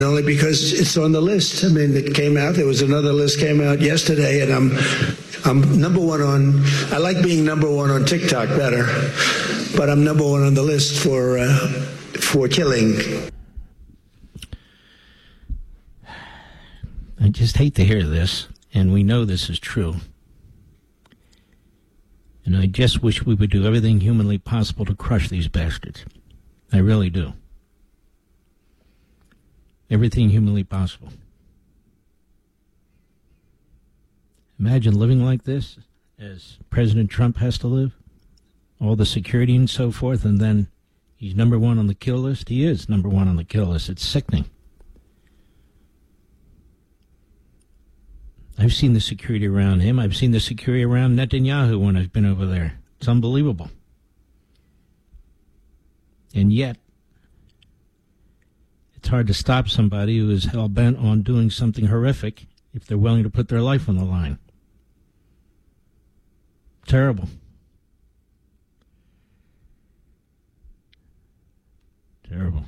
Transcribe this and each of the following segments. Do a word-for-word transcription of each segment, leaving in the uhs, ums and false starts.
Only because it's on the list. I mean, it came out. There was another list came out yesterday, and I'm I'm number one on. I like being number one on TikTok better, but I'm number one on the list for uh, for killing. I just hate to hear this, and we know this is true. And I just wish we would do everything humanly possible to crush these bastards. I really do. Everything humanly possible. Imagine living like this, as President Trump has to live. All the security and so forth, and then he's number one on the kill list. He is number one on the kill list. It's sickening. I've seen the security around him. I've seen the security around Netanyahu when I've been over there. It's unbelievable. And yet, it's hard to stop somebody who is hell-bent on doing something horrific if they're willing to put their life on the line. Terrible. Terrible.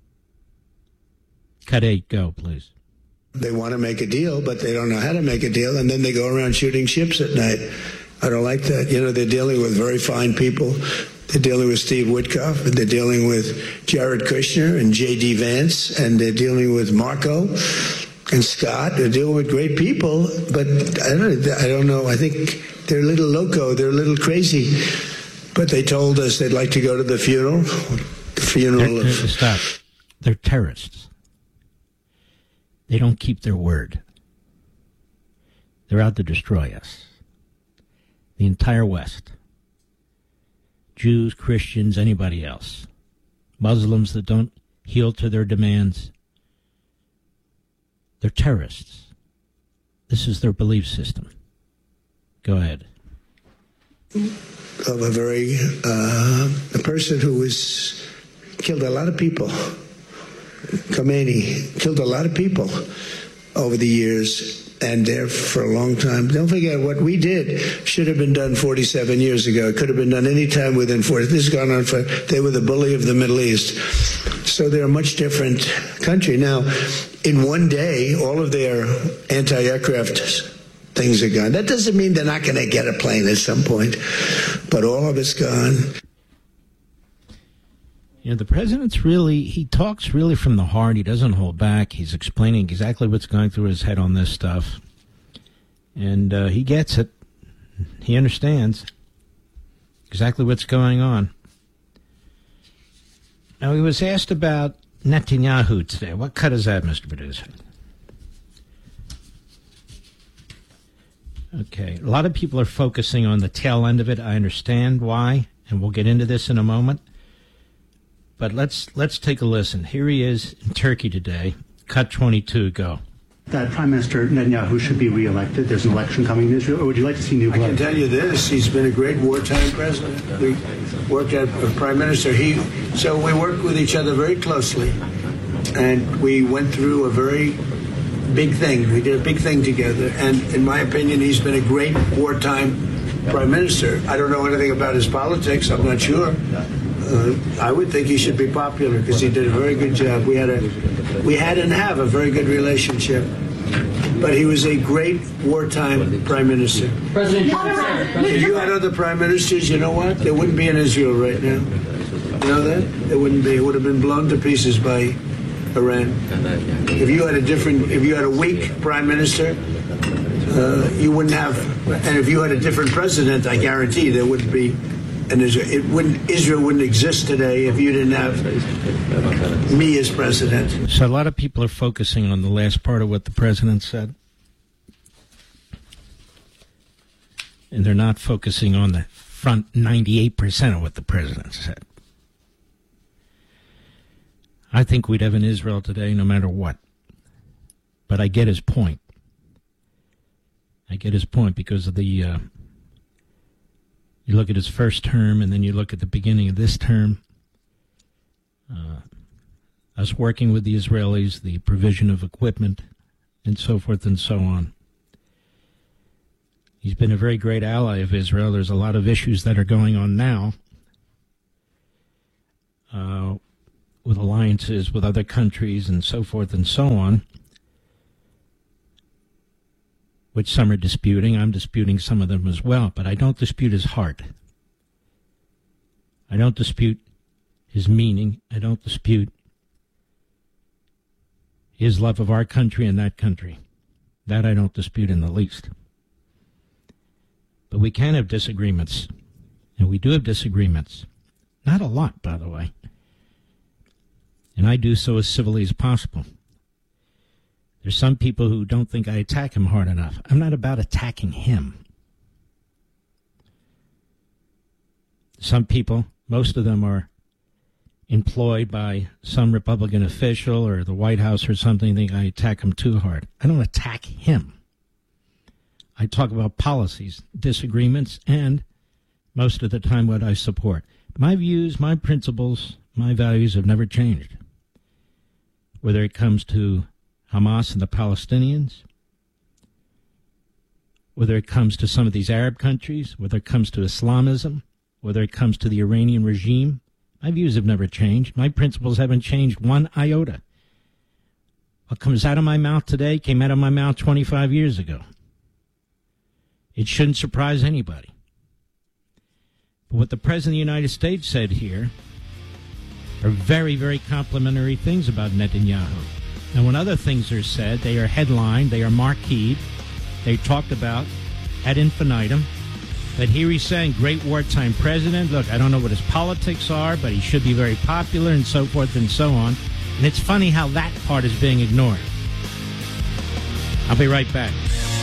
Cut eight, go, please. They want to make a deal, but they don't know how to make a deal, and then they go around shooting ships at night. I don't like that. You know, they're dealing with very fine people. They're dealing with Steve Witkoff, and they're dealing with Jared Kushner and J D Vance, and they're dealing with Marco and Scott. They're dealing with great people, but I don't, I don't know. I think they're a little loco. They're a little crazy. But they told us they'd like to go to the funeral. The funeral they're, of... They're, stop. They're terrorists. They don't keep their word. They're out to destroy us. The entire West. Jews, Christians, anybody else. Muslims that don't yield to their demands. They're terrorists. This is their belief system. Go ahead. Of a very, uh, a person who was, killed a lot of people. Khomeini killed a lot of people over the years, and there for a long time. Don't forget, what we did should have been done forty-seven years ago. It could have been done any time within forty. This has gone on for, they were the bully of the Middle East. So they're a much different country. Now, in one day, all of their anti-aircraft things are gone. That doesn't mean they're not going to get a plane at some point, but all of it's gone. You know, the president's really, he talks really from the heart. He doesn't hold back. He's explaining exactly what's going through his head on this stuff. And uh, he gets it. He understands exactly what's going on. Now, he was asked about Netanyahu today. What cut is that, Mister Producer? Okay, a lot of people are focusing on the tail end of it. I understand why, and we'll get into this in a moment. But let's let's take a listen. Here he is in Turkey today. Cut twenty-two, go. That Prime Minister Netanyahu should be reelected. There's an election coming in Israel. Or would you like to see new blood? I can tell you this. He's been a great wartime president. We worked as a prime minister. He So we worked with each other very closely. And we went through a very big thing. We did a big thing together. And in my opinion, he's been a great wartime prime minister. I don't know anything about his politics. I'm not sure. Uh, I would think he should be popular because he did a very good job. We had a, we had and have a very good relationship. But he was a great wartime prime minister. President, if you had other prime ministers, you know what? There wouldn't be in Israel right now. You know that? There wouldn't be. It would have been blown to pieces by Iran. If you had a different, if you had a weak prime minister, uh, you wouldn't have. And if you had a different president, I guarantee there wouldn't be. And it wouldn't, Israel wouldn't exist today if you didn't have me as president. So a lot of people are focusing on the last part of what the president said. And they're not focusing on the front ninety-eight percent of what the president said. I think we'd have an Israel today no matter what. But I get his point. I get his point because of the... Uh, You look at his first term, and then you look at the beginning of this term. Uh, us working with the Israelis, the provision of equipment, and so forth and so on. He's been a very great ally of Israel. There's a lot of issues that are going on now uh, with alliances with other countries and so forth and so on, which some are disputing. I'm disputing some of them as well, but I don't dispute his heart. I don't dispute his meaning. I don't dispute his love of our country and that country. That I don't dispute in the least. But we can have disagreements, and we do have disagreements. Not a lot, by the way. And I do so as civilly as possible. There's some people who don't think I attack him hard enough. I'm not about attacking him. Some people, most of them are employed by some Republican official or the White House or something, think I attack him too hard. I don't attack him. I talk about policies, disagreements, and most of the time what I support. My views, my principles, my values have never changed. Whether it comes to Hamas and the Palestinians, whether it comes to some of these Arab countries, whether it comes to Islamism, whether it comes to the Iranian regime, my views have never changed. My principles haven't changed one iota. What comes out of my mouth today came out of my mouth twenty-five years ago. It shouldn't surprise anybody. But what the President of the United States said here are very, very complimentary things about Netanyahu. And when other things are said, they are headlined, they are marqueed, they talked about ad infinitum. But here he's saying, great wartime president. Look, I don't know what his politics are, but he should be very popular and so forth and so on. And it's funny how that part is being ignored. I'll be right back.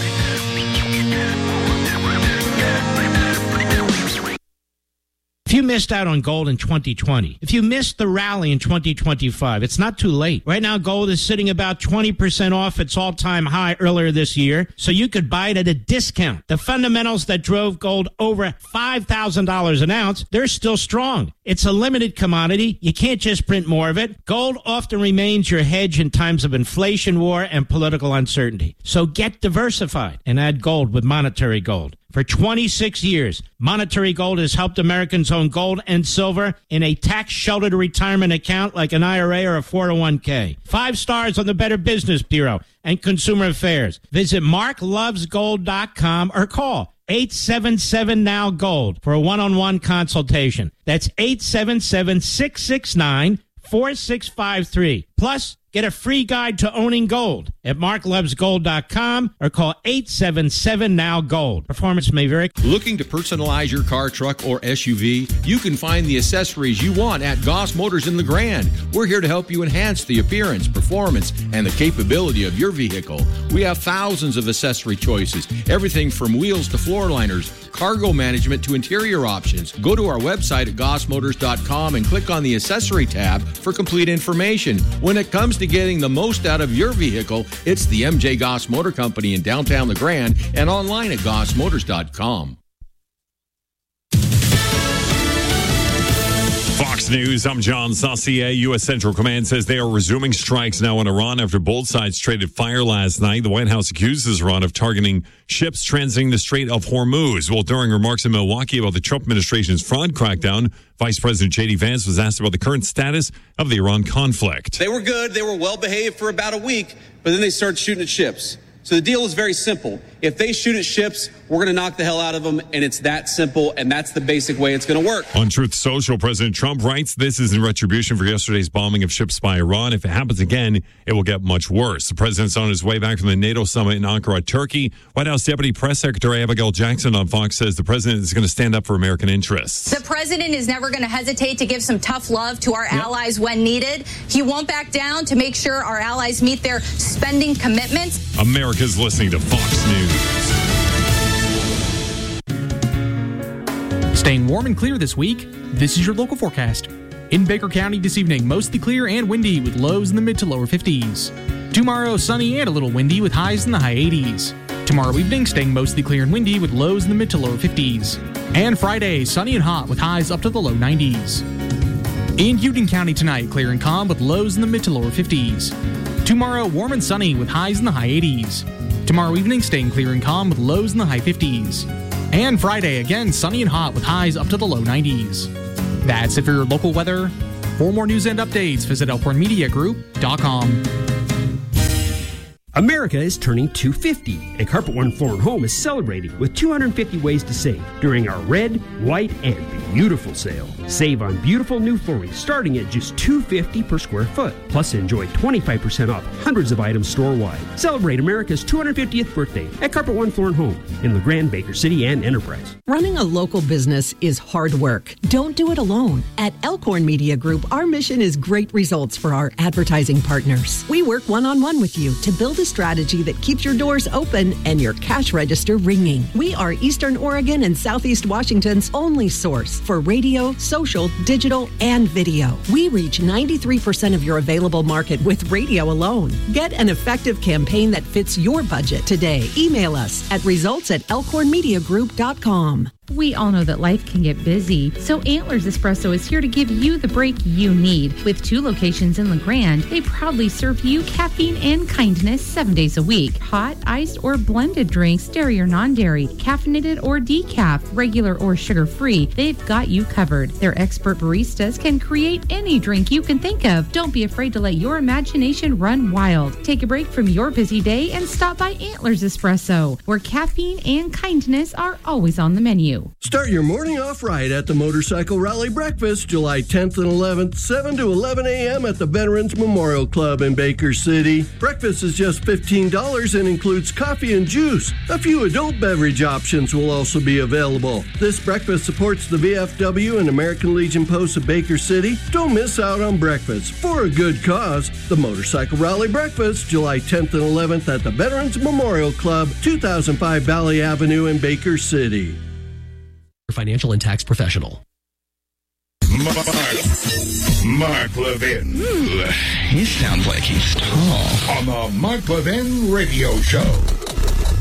If you missed out on gold in twenty twenty, if you missed the rally in twenty twenty-five, it's not too late. Right now, gold is sitting about twenty percent off its all-time high earlier this year, so you could buy it at a discount. The fundamentals that drove gold over five thousand dollars an ounce, they're still strong. It's a limited commodity. You can't just print more of it. Gold often remains your hedge in times of inflation, war, and political uncertainty. So get diversified and add gold with Monetary Gold. For twenty-six years, Monetary Gold has helped Americans own gold and silver in a tax-sheltered retirement account like an I R A or a four oh one k. Five stars on the Better Business Bureau and Consumer Affairs. Visit mark loves gold dot com or call eight seven seven now gold for a one-on-one consultation. That's eight seven seven, six six nine, four six five three. Plus, get a free guide to owning gold at mark loves gold dot com or call eight seven seven now gold. Performance may vary. Looking to personalize your car, truck, or S U V? You can find the accessories you want at Goss Motors in LeGrand. We're here to help you enhance the appearance, performance, and the capability of your vehicle. We have thousands of accessory choices, everything from wheels to floor liners, cargo management to interior options. Go to our website at goss motors dot com and click on the accessory tab for complete information. When it comes to getting the most out of your vehicle, it's the M J Goss Motor Company in downtown LeGrand and online at goss motors dot com. Fox News, I'm John Saucier. U S. Central Command says they are resuming strikes now in Iran after both sides traded fire last night. The White House accuses Iran of targeting ships transiting the Strait of Hormuz. Well, during remarks in Milwaukee about the Trump administration's fraud crackdown, Vice President J D. Vance was asked about the current status of the Iran conflict. They were good. They were well behaved for about a week, but then they started shooting at ships. So the deal is very simple. If they shoot at ships, we're going to knock the hell out of them, and it's that simple, and that's the basic way it's going to work. On Truth Social, President Trump writes, this is in retribution for yesterday's bombing of ships by Iran. If it happens again, it will get much worse. The president's on his way back from the NATO summit in Ankara, Turkey. White House Deputy Press Secretary Abigail Jackson on Fox says the president is going to stand up for American interests. The president is never going to hesitate to give some tough love to our yep. allies when needed. He won't back down to make sure our allies meet their spending commitments. America's listening to Fox News. Staying warm and clear this week, this is your local forecast. In Baker County this evening, mostly clear and windy with lows in the mid to lower fifties. Tomorrow, sunny and a little windy with highs in the high eighties. Tomorrow evening, staying mostly clear and windy with lows in the mid to lower fifties. And Friday, sunny and hot with highs up to the low nineties. In Union County tonight, clear and calm with lows in the mid to lower fifties. Tomorrow, warm and sunny with highs in the high eighties. Tomorrow evening, staying clear and calm with lows in the high fifties. And Friday, again, sunny and hot with highs up to the low nineties. That's it for your local weather. For more news and updates, visit elkhorn media group dot com. America is turning two hundred fifty, and Carpet One Floor and Home is celebrating with two hundred fifty ways to save during our red, white, and beautiful sale. Save on beautiful new flooring starting at just two hundred fifty dollars per square foot. Plus, enjoy twenty-five percent off hundreds of items store-wide. Celebrate America's two hundred fiftieth birthday at Carpet One Floor and Home in LeGrand, Baker City, and Enterprise. Running a local business is hard work. Don't do it alone. At Elkhorn Media Group, our mission is great results for our advertising partners. We work one-on-one with you to build a strategy that keeps your doors open and your cash register ringing. We are Eastern Oregon and Southeast Washington's only source for radio, social, digital, and video. We reach ninety-three percent of your available market with radio alone. Get an effective campaign that fits your budget today. Email us at results at elkhorn media group dot com. We all know that life can get busy, so Antlers Espresso is here to give you the break you need. With two locations in LeGrand, they proudly serve you caffeine and kindness seven days a week. Hot, iced, or blended drinks, dairy or non-dairy, caffeinated or decaf, regular or sugar-free, they've got you covered. Their expert baristas can create any drink you can think of. Don't be afraid to let your imagination run wild. Take a break from your busy day and stop by Antlers Espresso, where caffeine and kindness are always on the menu. Start your morning off right at the Motorcycle Rally Breakfast, July tenth and eleventh, seven to eleven a.m. at the Veterans Memorial Club in Baker City. Breakfast is just fifteen dollars and includes coffee and juice. A few adult beverage options will also be available. This breakfast supports the V F W and American Legion Post of Baker City. Don't miss out on breakfast for a good cause. The Motorcycle Rally Breakfast, July tenth and eleventh at the Veterans Memorial Club, two thousand five Valley Avenue in Baker City. Financial and tax professional. Mark, Mark Levin. Ooh, he sounds like he's tall. On the Mark Levin Radio Show.